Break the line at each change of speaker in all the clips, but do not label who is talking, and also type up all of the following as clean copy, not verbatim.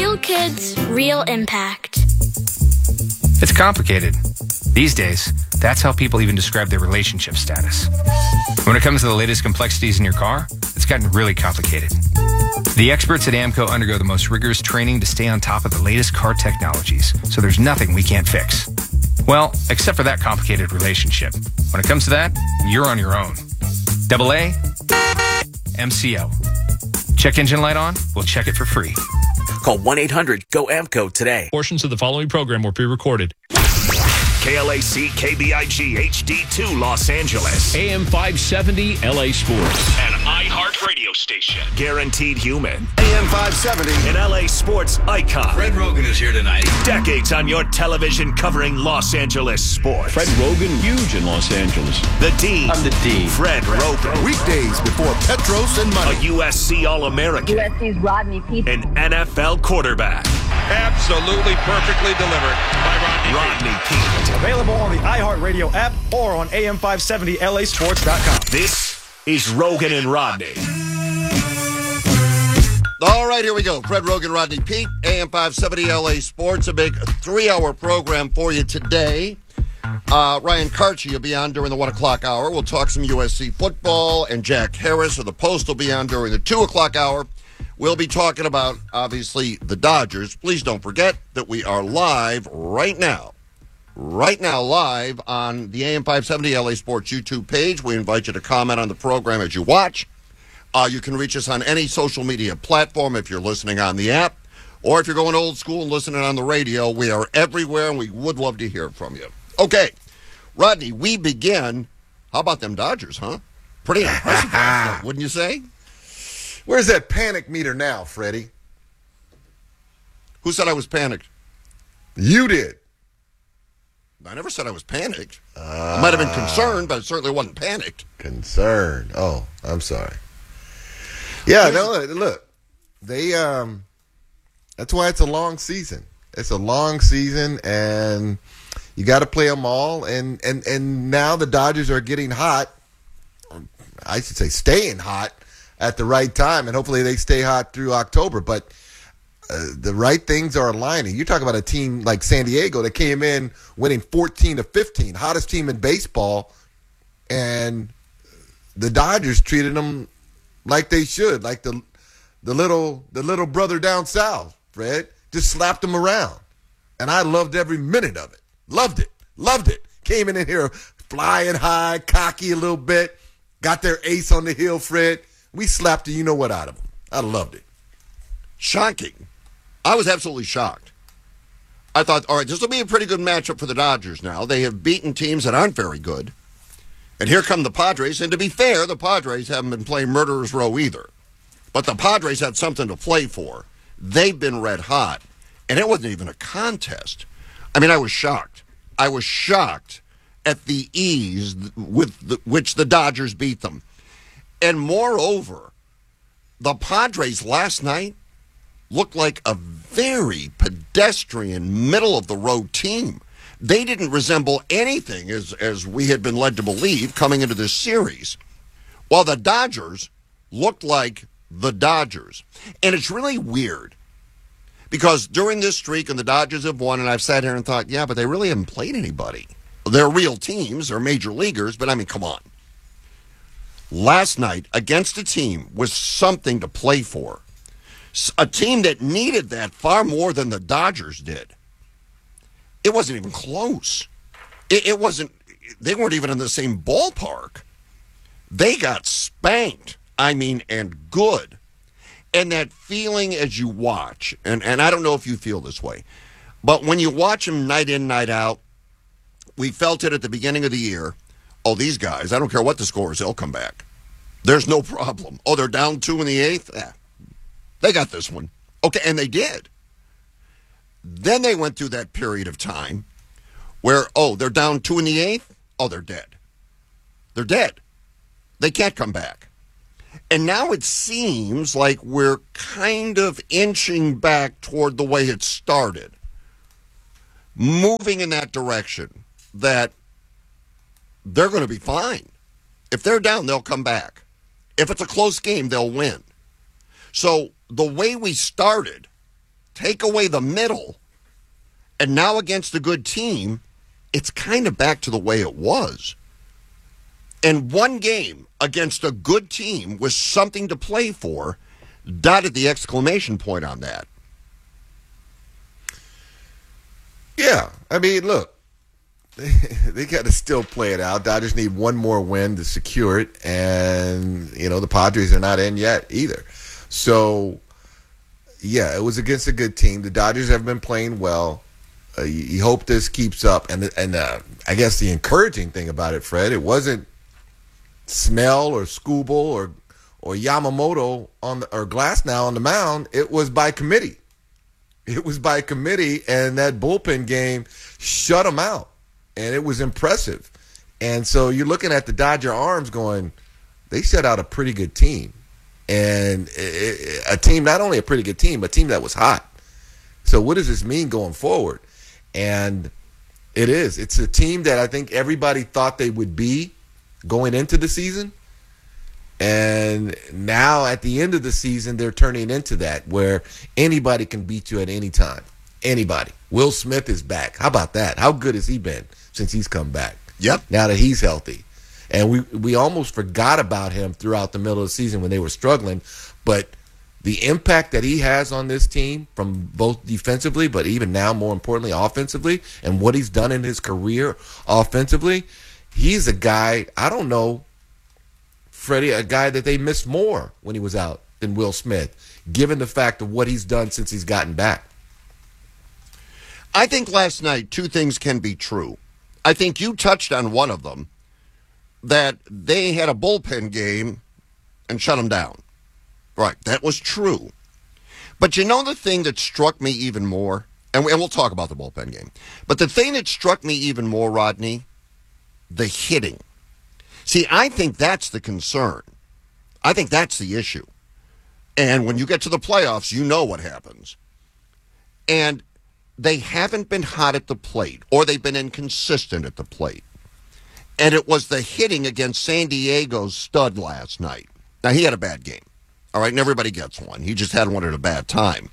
Real kids, real impact.
It's complicated. These days, that's how people even describe their relationship status. When it comes to the latest complexities in your car, it's gotten really complicated. The experts at AAMCO undergo the most rigorous training to stay on top of the latest car technologies, so there's nothing we can't fix. Well, except for that complicated relationship. When it comes to that, you're on your own. AA, MCO. Check engine light on? We'll check it for free.
Call 1-800-GO-AMCO today.
Portions of the following program were pre-recorded.
KLAC KBIG HD2 Los Angeles.
AM 570 LA Sports.
An iHeart radio station. Guaranteed human. AM 570. An LA sports icon.
Fred Rogan is here tonight.
Decades on your television covering Los Angeles sports.
Fred Rogan, huge in Los Angeles.
The Dean.
I'm the Dean.
Fred Rogan.
Weekdays before Petros and Money.
A USC All-American.
USC's Rodney Peete.
An NFL quarterback.
Absolutely perfectly delivered by
Rodney Peete.
Available on the iHeartRadio app or on AM570LAsports.com.
This is Rogan and Rodney.
All right, here we go. Fred Rogan, Rodney Peete, AM 570 LA Sports. A big 3-hour program for you today. Ryan Karchi will be on during the 1 o'clock hour. We'll talk some USC football, and Jack Harris of the Post will be on during the 2 o'clock hour. We'll be talking about, obviously, the Dodgers. Please don't forget that we are live right now live on the AM 570 LA Sports YouTube page. We invite you to comment on the program as you watch. You can reach us on any social media platform if you're listening on the app, or if you're going old school and listening on the radio. We are everywhere, and we would love to hear from you. Okay, Rodney, we begin. How about them Dodgers, huh? Pretty impressive last night, wouldn't you say?
Where's that panic meter now, Freddie?
Who said I was panicked?
You did.
I never said I was panicked. I might have been concerned, but I certainly wasn't panicked.
Concerned. Oh, I'm sorry. Yeah, no, look. They that's why it's a long season. It's a long season, and you got to play them all. And now the Dodgers are getting hot. I should say staying hot at the right time, and hopefully they stay hot through October. But the right things are aligning. You talk about a team like San Diego that came in winning 14-15, hottest team in baseball, and the Dodgers treated them like they should, like the little brother down south, Fred. Just slapped them around. And I loved every minute of it. Loved it. Came in here flying high, cocky a little bit, got their ace on the hill, Fred. We slapped the you-know-what out of them. I loved it.
Shocking. I was absolutely shocked. I thought, all right, this will be a pretty good matchup for the Dodgers now. They have beaten teams that aren't very good. And here come the Padres. And to be fair, the Padres haven't been playing murderer's row either. But the Padres had something to play for. They've been red hot. And it wasn't even a contest. I mean, I was shocked. I was shocked at the ease with which the Dodgers beat them. And moreover, the Padres last night looked like a very pedestrian, middle-of-the-road team. They didn't resemble anything, as we had been led to believe, coming into this series. While the Dodgers looked like the Dodgers. And it's really weird, because during this streak, and the Dodgers have won, and I've sat here and thought, yeah, but they really haven't played anybody. They're real teams, they're major leaguers, but I mean, come on. Last night, against a team with something to play for, a team that needed that far more than the Dodgers did. It wasn't even close. It wasn't, they weren't even in the same ballpark. They got spanked, I mean, and good. And that feeling as you watch, and I don't know if you feel this way, but when you watch them night in, night out, we felt it at the beginning of the year. Oh, these guys, I don't care what the score is, they'll come back. There's no problem. Oh, they're down 2 in the 8th? They got this one. Okay, and they did. Then they went through that period of time where, oh, they're down 2 in the 8th? Oh, they're dead. They're dead. They can't come back. And now it seems like we're kind of inching back toward the way it started. Moving in that direction, that they're going to be fine. If they're down, they'll come back. If it's a close game, they'll win. So the way we started take away the middle, and now against a good team, it's kind of back to the way it was. And one game against a good team with something to play for, dotted the exclamation point on that.
Yeah, I mean, look, they got to still play it out. Dodgers need one more win to secure it, and, the Padres are not in yet either. So, yeah, it was against a good team. The Dodgers have been playing well. You hope this keeps up. And I guess the encouraging thing about it, Fred, it wasn't Snell or Skubal or Yamamoto or Glasnow on the mound. It was by committee. It was by committee, and that bullpen game shut them out, and it was impressive. And so you're looking at the Dodger arms going, they shut out a pretty good team. And a team, not only a pretty good team, but a team that was hot. So what does this mean going forward? And it's a team that I think everybody thought they would be going into the season. And now at the end of the season, they're turning into that where anybody can beat you at any time. Anybody. Will Smith is back. How about that? How good has he been since he's come back?
Yep.
Now that he's healthy. And we almost forgot about him throughout the middle of the season when they were struggling. But the impact that he has on this team from both defensively, but even now more importantly offensively, and what he's done in his career offensively, he's a guy, I don't know, Freddie, a guy that they missed more when he was out than Will Smith, given the fact of what he's done since he's gotten back.
I think last night 2 things can be true. I think you touched on one of them, that they had a bullpen game and shut them down. Right, that was true. But the thing that struck me even more, and we'll talk about the bullpen game, but the thing that struck me even more, Rodney, the hitting. See, I think that's the concern. I think that's the issue. And when you get to the playoffs, you know what happens. And they haven't been hot at the plate, or they've been inconsistent at the plate. And it was the hitting against San Diego's stud last night. Now, he had a bad game. All right, and everybody gets one. He just had one at a bad time.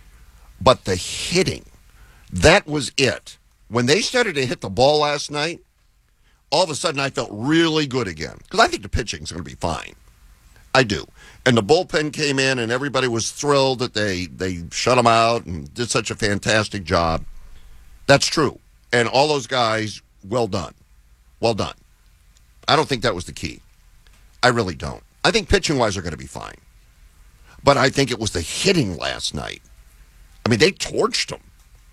But the hitting, that was it. When they started to hit the ball last night, all of a sudden I felt really good again. Because I think the pitching's going to be fine. I do. And the bullpen came in, and everybody was thrilled that they shut them out and did such a fantastic job. That's true. And all those guys, well done. Well done. I don't think that was the key. I really don't. I think pitching-wise they're going to be fine. But I think it was the hitting last night. I mean, they torched them.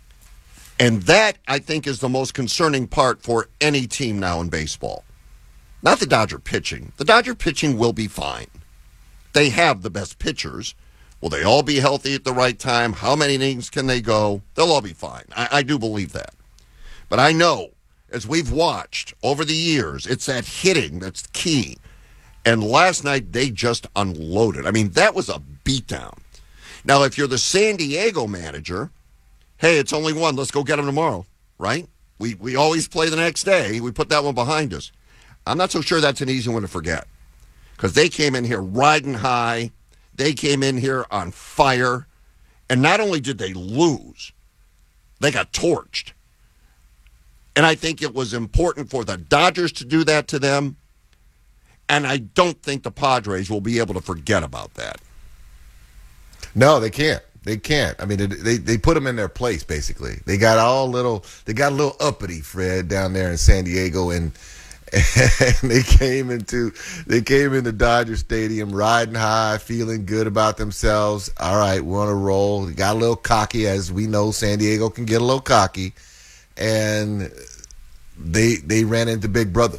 And that, I think, is the most concerning part for any team now in baseball. Not the Dodger pitching. The Dodger pitching will be fine. They have the best pitchers. Will they all be healthy at the right time? How many innings can they go? They'll all be fine. I do believe that. But I know, as we've watched over the years, it's that hitting that's key. And last night, they just unloaded. I mean, that was a beatdown. Now, if you're the San Diego manager, hey, it's only one. Let's go get them tomorrow, right? We always play the next day. We put that one behind us. I'm not so sure that's an easy one to forget because they came in here riding high. They came in here on fire. And not only did they lose, they got torched. And I think it was important for the Dodgers to do that to them. And I don't think the Padres will be able to forget about that.
No, they can't. They can't. I mean, they put them in their place, basically. They got a little uppity, Fred, down there in San Diego, and they came into Dodger Stadium riding high, feeling good about themselves. All right, we're on a roll. They got a little cocky, as we know San Diego can get a little cocky, and they ran into Big Brother.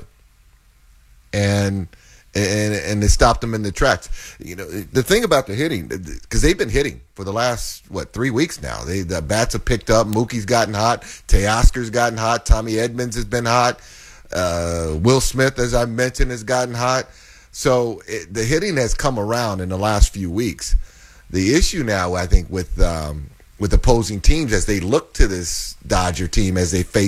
And they stopped them in the tracks. The thing about the hitting, because they've been hitting for the last, 3 weeks now. The bats have picked up. Mookie's gotten hot. Teoscar's gotten hot. Tommy Edmonds has been hot. Will Smith, as I mentioned, has gotten hot. So the hitting has come around in the last few weeks. The issue now, I think, with opposing teams as they look to this Dodger team as they face